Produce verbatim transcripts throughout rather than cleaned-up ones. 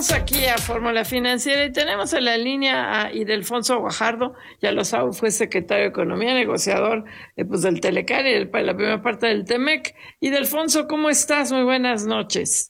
Regresamos aquí a Fórmula Financiera y tenemos en la línea a Ildefonso Guajardo, ya lo sabe, fue secretario de Economía, negociador eh, pues del Telecán y del, la primera parte del Temec. Ildefonso, ¿cómo estás? Muy buenas noches.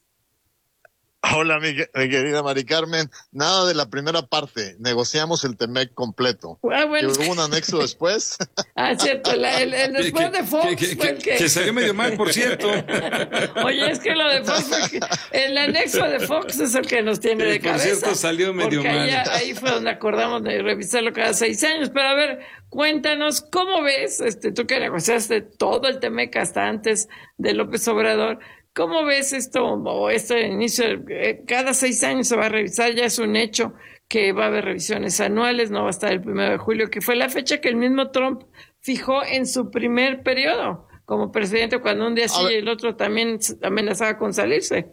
Hola, mi, mi querida Mari Carmen. Nada de la primera parte. Negociamos el Temec completo. Ah, bueno, ¿Que hubo un anexo después? Ah, cierto. La, el, el después que, de Fox que, que, fue el que... que salió medio mal, por cierto. Oye, es que lo de Fox, fue que el anexo de Fox es el que nos tiene que, de cabeza. Por cierto, salió medio porque mal. Ahí, ahí fue donde acordamos de revisarlo cada seis años. Pero a ver, cuéntanos, ¿cómo ves, este, tú que negociaste todo el Temec hasta antes de López Obrador, ¿cómo ves esto o este inicio? Cada seis años se va a revisar, ya es un hecho que va a haber revisiones anuales, no va a estar el primero de julio, que fue la fecha que el mismo Trump fijó en su primer periodo como presidente, cuando un día sí y el otro también amenazaba con salirse.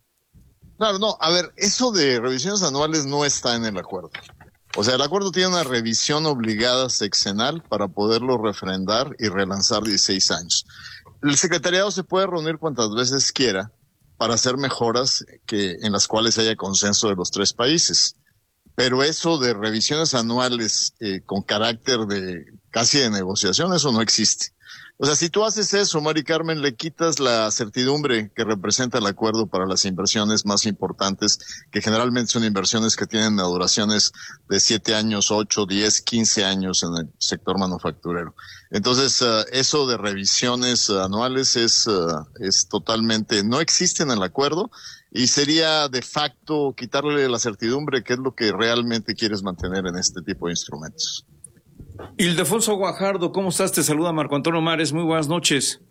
Claro, no, a ver, eso de revisiones anuales no está en el acuerdo. O sea, el acuerdo tiene una revisión obligada sexenal para poderlo refrendar y relanzar dieciséis años. El secretariado se puede reunir cuantas veces quiera para hacer mejoras que, en las cuales haya consenso de los tres países. Pero eso de revisiones anuales eh, con carácter de casi de negociación, eso no existe. O sea, si tú haces eso, Mari Carmen, le quitas la certidumbre que representa el acuerdo para las inversiones más importantes, que generalmente son inversiones que tienen duraciones de siete años, ocho, diez, quince años en el sector manufacturero. Entonces, uh, eso de revisiones uh, anuales es, uh, es totalmente, no existe en el acuerdo y sería de facto quitarle la certidumbre, que es lo que realmente quieres mantener en este tipo de instrumentos. Ildefonso Guajardo, ¿cómo estás? Te saluda Marco Antonio Mares, muy buenas noches.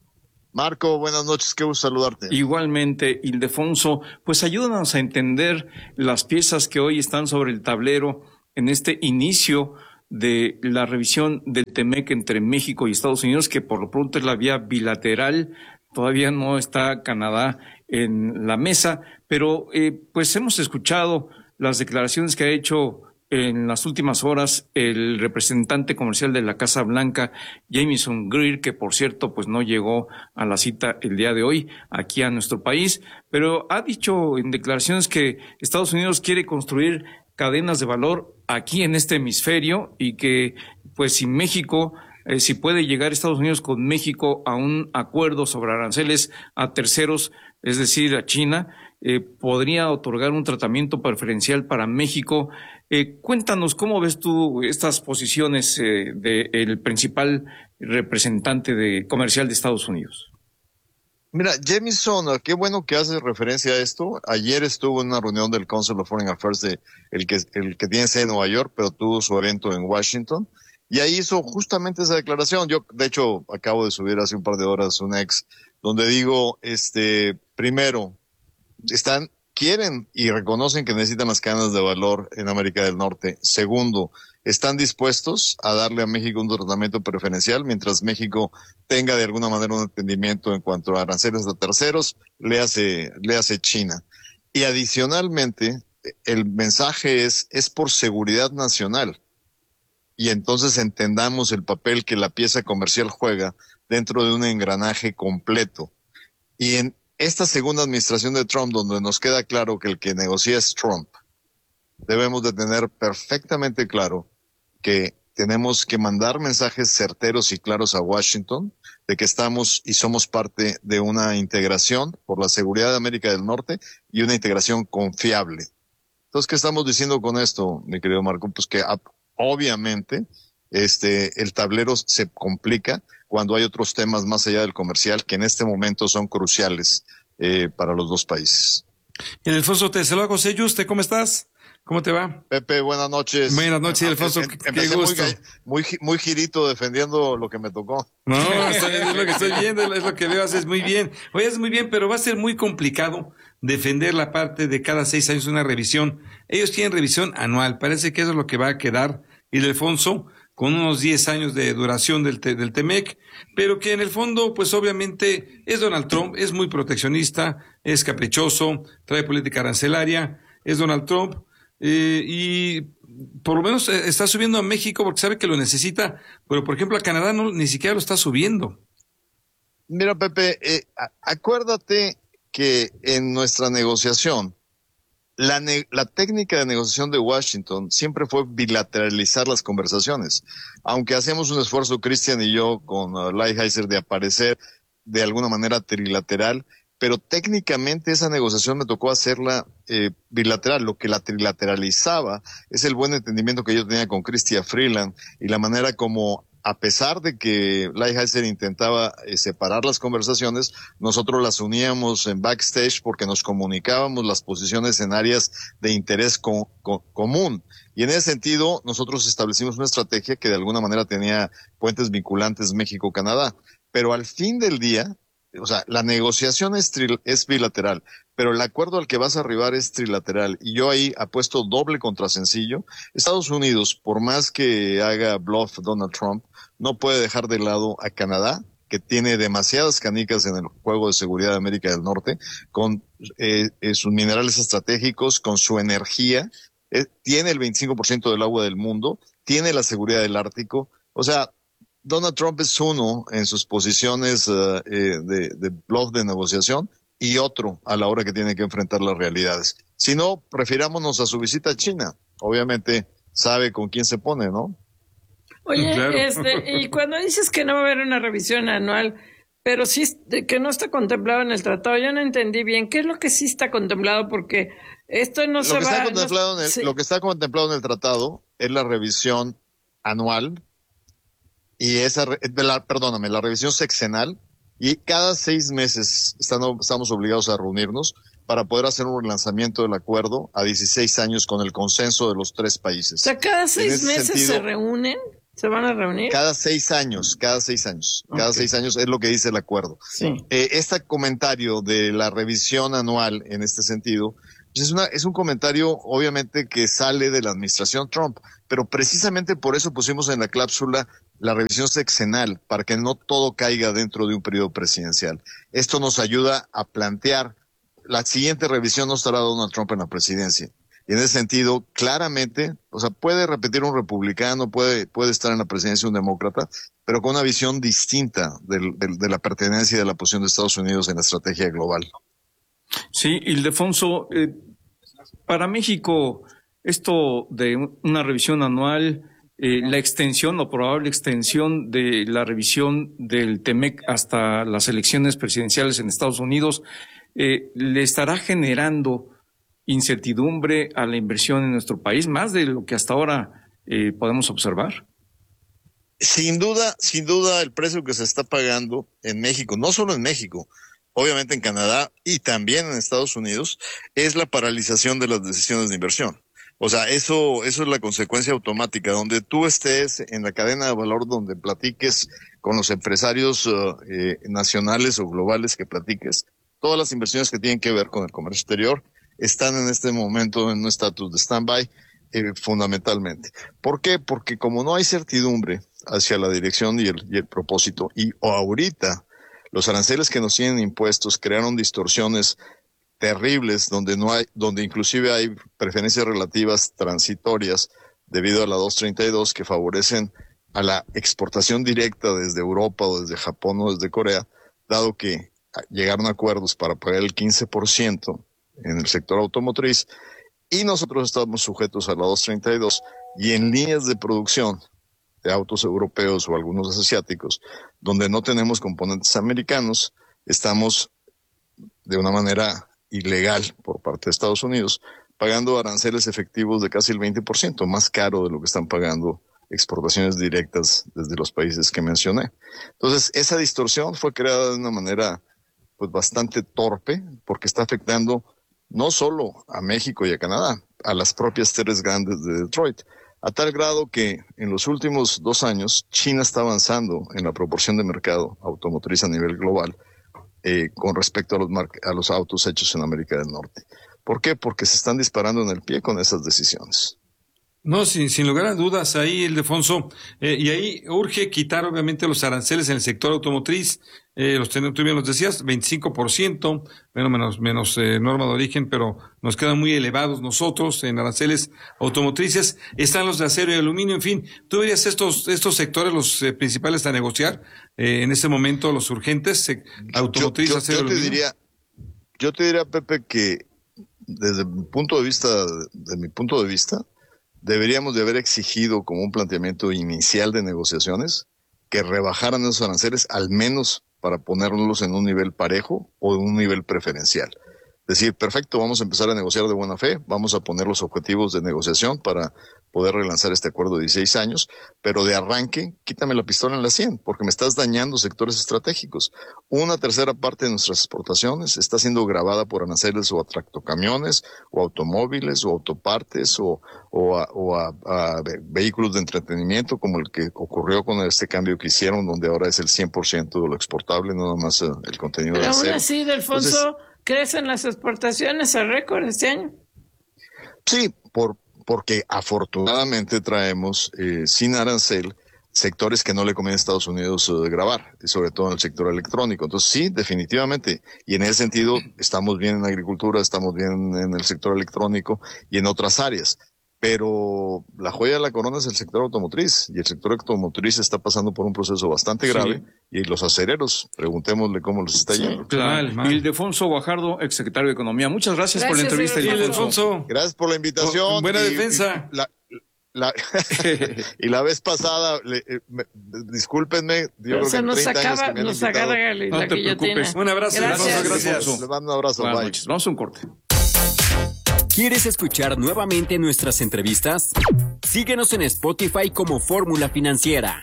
Marco, buenas noches, qué gusto saludarte. Igualmente, Ildefonso, pues ayúdanos a entender las piezas que hoy están sobre el tablero en este inicio de la revisión del Temec entre México y Estados Unidos, que por lo pronto es la vía bilateral, todavía no está Canadá en la mesa, pero eh, pues hemos escuchado las declaraciones que ha hecho en las últimas horas el representante comercial de la Casa Blanca, Jamieson Greer, que por cierto pues no llegó a la cita el día de hoy aquí a nuestro país, pero ha dicho en declaraciones que Estados Unidos quiere construir cadenas de valor aquí en este hemisferio y que pues si México, eh, si puede llegar Estados Unidos con México a un acuerdo sobre aranceles a terceros, es decir, a China, eh, podría otorgar un tratamiento preferencial para México. Eh, cuéntanos, ¿cómo ves tú estas posiciones eh, del principal representante de comercial de Estados Unidos? Mira, Jamieson, qué bueno que haces referencia a esto. Ayer estuvo en una reunión del Council of Foreign Affairs, de el que, el que tiene sede en Nueva York, pero tuvo su evento en Washington, y ahí hizo justamente esa declaración. Yo, de hecho, acabo de subir hace un par de horas un ex, donde digo, este, primero, están, quieren y reconocen que necesitan las cadenas de valor en América del Norte. Segundo, están dispuestos a darle a México un tratamiento preferencial mientras México tenga de alguna manera un entendimiento en cuanto a aranceles de terceros, le hace, le hace China. Y adicionalmente, el mensaje es, es por seguridad nacional. Y entonces entendamos el papel que la pieza comercial juega dentro de un engranaje completo. Y en esta segunda administración de Trump, donde nos queda claro que el que negocia es Trump, debemos de tener perfectamente claro que tenemos que mandar mensajes certeros y claros a Washington de que estamos y somos parte de una integración por la seguridad de América del Norte y una integración confiable. Entonces, ¿qué estamos diciendo con esto, mi querido Marco? Pues que obviamente este el tablero se complica cuando hay otros temas más allá del comercial que en este momento son cruciales eh, para los dos países. Ildefonso, te saluda José Yuste, ¿cómo estás? ¿Cómo te va? Pepe, buenas noches. Buenas noches, Ildefonso, em, qué empecé gusto. Muy, muy, muy girito defendiendo lo que me tocó. No, es lo que estoy viendo, es lo que veo, haces muy bien. Oye, haces muy bien, pero va a ser muy complicado defender la parte de cada seis años una revisión. Ellos tienen revisión anual, parece que eso es lo que va a quedar, Ildefonso, con unos diez años de duración del, te, del Temec, pero que en el fondo, pues obviamente es Donald Trump, es muy proteccionista, es caprichoso, trae política arancelaria, es Donald Trump, eh, y por lo menos está subiendo a México porque sabe que lo necesita, pero por ejemplo a Canadá no, ni siquiera lo está subiendo. Mira, Pepe, eh, acuérdate que en nuestra negociación La, la técnica de negociación de Washington siempre fue bilateralizar las conversaciones. Aunque hacemos un esfuerzo, Cristian y yo, con uh, Lighthizer, de aparecer de alguna manera trilateral, pero técnicamente esa negociación me tocó hacerla eh, bilateral. Lo que la trilateralizaba es el buen entendimiento que yo tenía con Chrystia Freeland y la manera como, a pesar de que Lighthizer intentaba eh, separar las conversaciones, nosotros las uníamos en backstage porque nos comunicábamos las posiciones en áreas de interés co co común. Y en ese sentido, nosotros establecimos una estrategia que de alguna manera tenía puentes vinculantes México-Canadá. Pero al fin del día, o sea, la negociación es, es bilateral, pero el acuerdo al que vas a arribar es trilateral. Y yo ahí apuesto doble contra sencillo. Estados Unidos, por más que haga bluff Donald Trump, no puede dejar de lado a Canadá, que tiene demasiadas canicas en el juego de seguridad de América del Norte, con eh, eh, sus minerales estratégicos, con su energía, eh, tiene el veinticinco por ciento del agua del mundo, tiene la seguridad del Ártico. O sea, Donald Trump es uno en sus posiciones uh, eh, de, de bluff de negociación y otro a la hora que tiene que enfrentar las realidades. Si no, refirámonos a su visita a China. Obviamente sabe con quién se pone, ¿no? Oye, claro. este, y cuando dices que no va a haber una revisión anual, pero sí que no está contemplado en el tratado, yo no entendí bien. ¿Qué es lo que sí está contemplado? Porque esto no lo se que va... Está contemplado no, en el, sí. Lo que está contemplado en el tratado es la revisión anual y esa, la, perdóname, la revisión sexenal, y cada seis meses estamos, estamos obligados a reunirnos para poder hacer un relanzamiento del acuerdo a dieciséis años con el consenso de los tres países. O sea, cada seis meses sentido, se reúnen, se van a reunir. Cada seis años, cada seis años, okay. cada seis años es lo que dice el acuerdo. Sí. Eh, este comentario de la revisión anual en este sentido, pues es, una, es un comentario obviamente que sale de la administración Trump, pero precisamente por eso pusimos en la cláusula la revisión sexenal, para que no todo caiga dentro de un periodo presidencial. Esto nos ayuda a plantear, la siguiente revisión no estará Donald Trump en la presidencia. Y en ese sentido, claramente, o sea, puede repetir un republicano, puede, puede estar en la presidencia un demócrata, pero con una visión distinta de, de, de la pertenencia y de la posición de Estados Unidos en la estrategia global. Sí, Ildefonso, eh, para México, esto de una revisión anual, eh, la extensión o probable extensión de la revisión del TEMEC hasta las elecciones presidenciales en Estados Unidos, eh, ¿le estará generando incertidumbre a la inversión en nuestro país, más de lo que hasta ahora eh, podemos observar? Sin duda, sin duda, el precio que se está pagando en México, no solo en México, obviamente en Canadá y también en Estados Unidos, es la paralización de las decisiones de inversión. O sea, eso, eso es la consecuencia automática. Donde tú estés en la cadena de valor, donde platiques con los empresarios uh, eh, nacionales o globales que platiques, todas las inversiones que tienen que ver con el comercio exterior están en este momento en un estatus de stand-by, eh, fundamentalmente. ¿Por qué? Porque como no hay certidumbre hacia la dirección y el, y el propósito, y o ahorita los aranceles que nos tienen impuestos crearon distorsiones terribles, donde no hay, donde inclusive hay preferencias relativas transitorias debido a la doscientos treinta y dos que favorecen a la exportación directa desde Europa o desde Japón o desde Corea, dado que llegaron a acuerdos para pagar el quince por ciento en el sector automotriz y nosotros estamos sujetos a la doscientos treinta y dos y en líneas de producción de autos europeos o algunos asiáticos, donde no tenemos componentes americanos, estamos de una manera ilegal por parte de Estados Unidos, pagando aranceles efectivos de casi el veinte por ciento, más caro de lo que están pagando exportaciones directas desde los países que mencioné. Entonces, esa distorsión fue creada de una manera pues bastante torpe, porque está afectando no solo a México y a Canadá, a las propias tres grandes de Detroit, a tal grado que en los últimos dos años China está avanzando en la proporción de mercado automotriz a nivel global, Eh, con respecto a los, a los autos hechos en América del Norte. ¿Por qué? Porque se están disparando en el pie con esas decisiones. No, sin, sin lugar a dudas, ahí, Ildefonso, eh, y ahí urge quitar obviamente los aranceles en el sector automotriz, eh, los ten, tú bien los decías, veinticinco por ciento, bueno, menos, menos eh, norma de origen, pero nos quedan muy elevados nosotros en aranceles automotrices, están los de acero y aluminio, en fin, ¿tú verías estos, estos sectores los eh, principales a negociar eh, en este momento, los urgentes, eh, automotriz, yo, yo, acero y yo te aluminio? Diría, yo te diría, Pepe, que desde mi punto de vista, de mi punto de vista, deberíamos de haber exigido como un planteamiento inicial de negociaciones que rebajaran esos aranceles al menos para ponerlos en un nivel parejo o en un nivel preferencial. Decir, perfecto, vamos a empezar a negociar de buena fe, vamos a poner los objetivos de negociación para poder relanzar este acuerdo de dieciséis años, pero de arranque, quítame la pistola en la sien, porque me estás dañando sectores estratégicos. Una tercera parte de nuestras exportaciones está siendo grabada por aranceles o a tractocamiones, o automóviles, o autopartes, o, o, a, o a, a vehículos de entretenimiento, como el que ocurrió con este cambio que hicieron, donde ahora es el cien por ciento de lo exportable, no nada más el contenido pero de acero. Aún así, Delfonso, Entonces, ¿crecen las exportaciones a récord este año? Sí, por porque afortunadamente traemos eh, sin arancel sectores que no le conviene a Estados Unidos uh, grabar, y sobre todo en el sector electrónico. Entonces sí, definitivamente, y en ese sentido estamos bien en agricultura, estamos bien en el sector electrónico y en otras áreas. Pero la joya de la corona es el sector automotriz, y el sector automotriz está pasando por un proceso bastante grave, sí. Y los acereros, preguntémosle cómo les está yendo. Sí, claro. Y Ildefonso Guajardo, exsecretario de Economía. Muchas gracias, gracias por la entrevista, Ildefonso. Gracias por la invitación. Oh, buena y, defensa. Y la, la, y la vez pasada, le, me, discúlpenme, yo creo que en treinta acaba, años que me han nos invitado. agarra la, no la te preocupes. Un abrazo, gracias. gracias. Les mando un abrazo. Buenas bye. noches. Vamos a un corte. ¿Quieres escuchar nuevamente nuestras entrevistas? Síguenos en Spotify como Fórmula Financiera.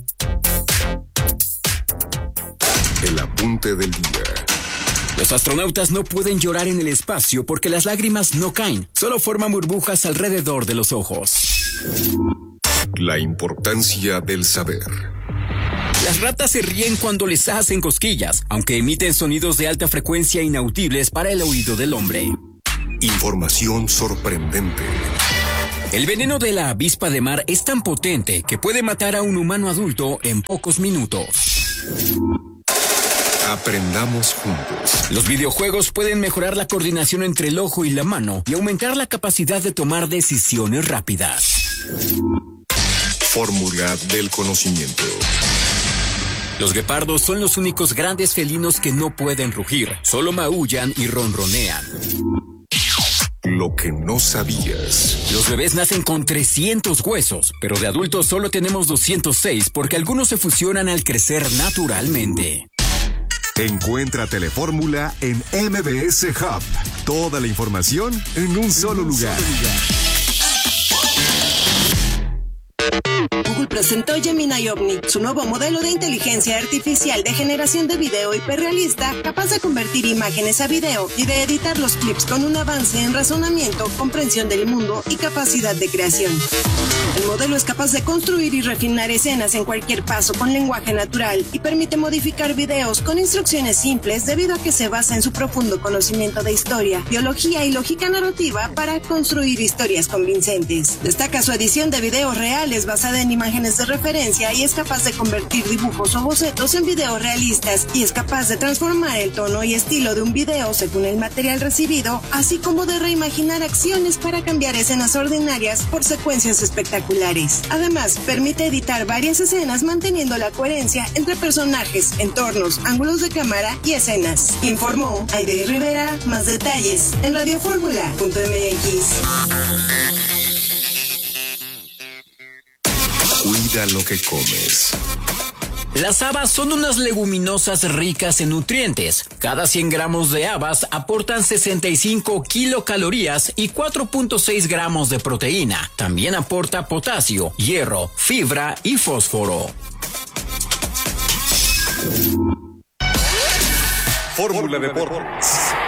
El apunte del día. Los astronautas no pueden llorar en el espacio porque las lágrimas no caen, solo forman burbujas alrededor de los ojos. La importancia del saber. Las ratas se ríen cuando les hacen cosquillas, aunque emiten sonidos de alta frecuencia inaudibles para el oído del hombre. Información sorprendente. El veneno de la avispa de mar es tan potente que puede matar a un humano adulto en pocos minutos. Aprendamos juntos. Los videojuegos pueden mejorar la coordinación entre el ojo y la mano y aumentar la capacidad de tomar decisiones rápidas. Fórmula del conocimiento. Los guepardos son los únicos grandes felinos que no pueden rugir, solo maullan y ronronean. Lo que no sabías. Los bebés nacen con trescientos huesos, pero de adultos solo tenemos doscientos seis porque algunos se fusionan al crecer naturalmente. Encuentra Telefórmula en M B S Hub. Toda la información en un solo lugar. Google presentó Gemini Omni, su nuevo modelo de inteligencia artificial de generación de video hiperrealista, capaz de convertir imágenes a video y de editar los clips con un avance en razonamiento, comprensión del mundo y capacidad de creación. El modelo es capaz de construir y refinar escenas en cualquier paso con lenguaje natural y permite modificar videos con instrucciones simples debido a que se basa en su profundo conocimiento de historia, biología y lógica narrativa para construir historias convincentes. Destaca su edición de videos reales basada en imágenes de referencia y es capaz de convertir dibujos o bocetos en videos realistas y es capaz de transformar el tono y estilo de un video según el material recibido, así como de reimaginar acciones para cambiar escenas ordinarias por secuencias espectaculares. Además, permite editar varias escenas manteniendo la coherencia entre personajes, entornos, ángulos de cámara y escenas. Informó Aide Rivera. Más detalles en radioformula punto m x. Cuida lo que comes. Las habas son unas leguminosas ricas en nutrientes. Cada cien gramos de habas aportan sesenta y cinco kilocalorías y cuatro punto seis gramos de proteína. También aporta potasio, hierro, fibra y fósforo. Fórmula Deportes.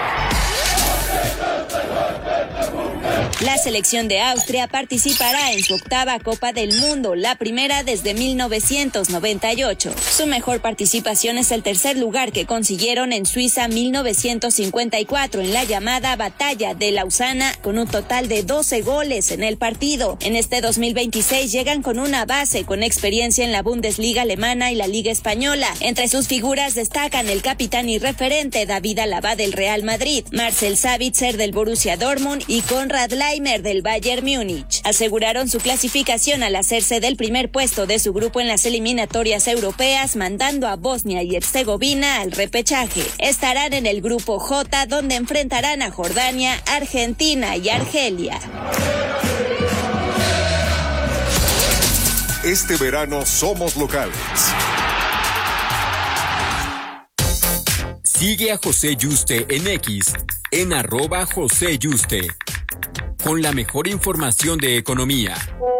La selección de Austria participará en su octava Copa del Mundo, la primera desde mil novecientos noventa y ocho. Su mejor participación es el tercer lugar que consiguieron en Suiza mil novecientos cincuenta y cuatro en la llamada Batalla de Lausana, con un total de doce goles en el partido. En este dos mil veintiséis llegan con una base con experiencia en la Bundesliga alemana y la Liga española. Entre sus figuras destacan el capitán y referente David Alaba del Real Madrid, Marcel Sabitzer del Borussia Dortmund y Konrad Leimer Leimer del Bayern Múnich. Aseguraron su clasificación al hacerse del primer puesto de su grupo en las eliminatorias europeas, mandando a Bosnia y Herzegovina al repechaje. Estarán en el grupo J, donde enfrentarán a Jordania, Argentina y Argelia. Este verano somos locales. Sigue a José Yuste en X, en arroba José Yuste, con la mejor información de economía.